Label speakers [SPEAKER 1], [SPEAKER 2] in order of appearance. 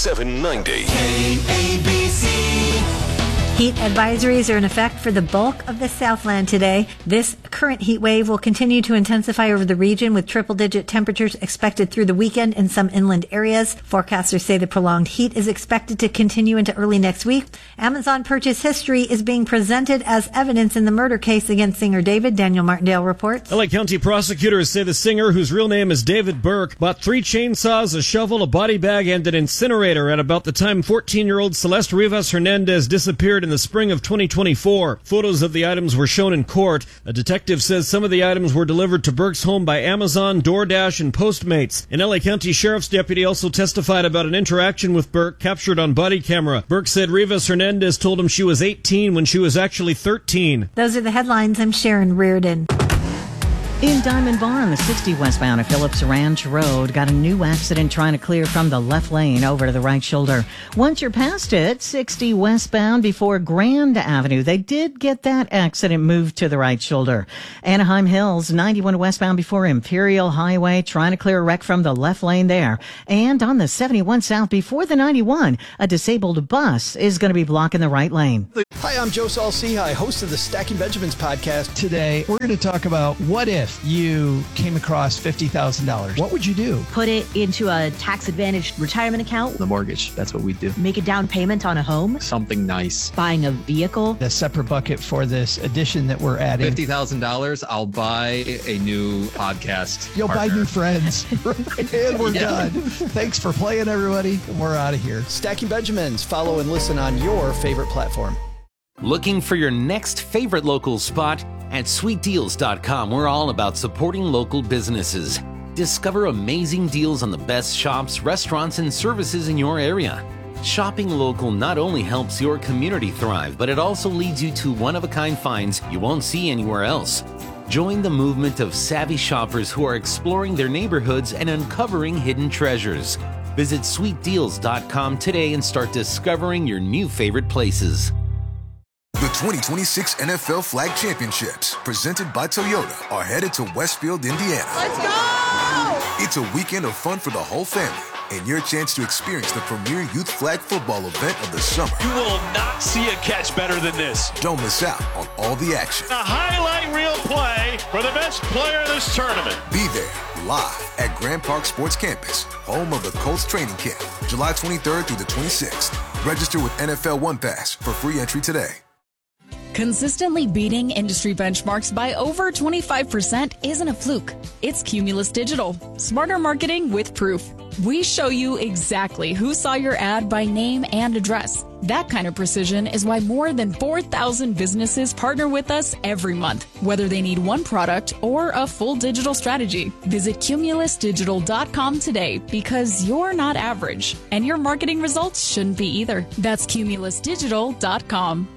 [SPEAKER 1] 790.
[SPEAKER 2] KABC.
[SPEAKER 3] Heat advisories are in effect for the bulk of the Southland today. This current heat wave will continue to intensify over the region with triple-digit temperatures expected through the weekend in some inland areas. Forecasters say the prolonged heat is expected to continue into early next week. Amazon purchase history is being presented as evidence in the murder case against singer David. Daniel Martindale reports.
[SPEAKER 4] LA County prosecutors say the singer, whose real name is David Burke, bought 3 chainsaws, a shovel, a body bag, and an incinerator at about the time 14-year-old Celeste Rivas Hernandez disappeared in the spring of 2024. Photos of the items were shown in court. A detective says some of the items were delivered to Burke's home by Amazon, DoorDash, and Postmates. An LA County Sheriff's deputy also testified about an interaction with Burke captured on body camera. Burke said Rivas Hernandez told him she was 18 when she was actually 13.
[SPEAKER 3] Those are the headlines. I'm Sharon Reardon.
[SPEAKER 5] In Diamond Bar on the 60 westbound of Phillips Ranch Road, got a new accident trying to clear from the left lane over to the right shoulder. Once you're past it, 60 westbound before Grand Avenue, they did get that accident moved to the right shoulder. Anaheim Hills, 91 westbound before Imperial Highway, trying to clear a wreck from the left lane there. And on the 71 south before the 91, a disabled bus is going to be blocking the right lane.
[SPEAKER 6] Hi, I'm Joe Saul-Sehy, host of the Stacking Benjamins podcast. Today, we're going to talk about what if you came across $50,000. What would you do?
[SPEAKER 7] Put it into a tax-advantaged retirement account.
[SPEAKER 8] The mortgage, that's what we do.
[SPEAKER 7] Make a down payment on a home.
[SPEAKER 8] Something nice.
[SPEAKER 7] Buying a vehicle.
[SPEAKER 6] A separate bucket for this addition that we're adding.
[SPEAKER 8] $50,000, I'll buy a new podcast
[SPEAKER 6] You'll
[SPEAKER 8] partner.
[SPEAKER 6] buy new friends. And we're done. Thanks for playing, everybody. We're out of here. Stacking Benjamins. Follow and listen on your favorite platform.
[SPEAKER 9] Looking for your next favorite local spot? At sweetdeals.com, we're all about supporting local businesses. Discover amazing deals on the best shops, restaurants, and services in your area. Shopping local not only helps your community thrive, but it also leads you to one-of-a-kind finds you won't see anywhere else. Join the movement of savvy shoppers who are exploring their neighborhoods and uncovering hidden treasures. Visit sweetdeals.com today and start discovering your new favorite places.
[SPEAKER 10] The 2026 NFL Flag Championships, presented by Toyota, are headed to Westfield, Indiana.
[SPEAKER 11] Let's go!
[SPEAKER 10] It's a weekend of fun for the whole family and your chance to experience the premier youth flag football event of the summer.
[SPEAKER 12] You will not see a catch better than this.
[SPEAKER 10] Don't miss out on all the action.
[SPEAKER 12] A highlight reel play for the best player of this tournament.
[SPEAKER 10] Be there live at Grand Park Sports Campus, home of the Colts training camp, July 23rd through the 26th. Register with NFL One Pass for free entry today.
[SPEAKER 13] Consistently beating industry benchmarks by over 25% isn't a fluke. It's Cumulus Digital. Smarter marketing with proof. We show you exactly who saw your ad by name and address. That kind of precision is why more than 4,000 businesses partner with us every month, whether they need one product or a full digital strategy. Visit cumulusdigital.com today because you're not average, and your marketing results shouldn't be either. That's cumulusdigital.com.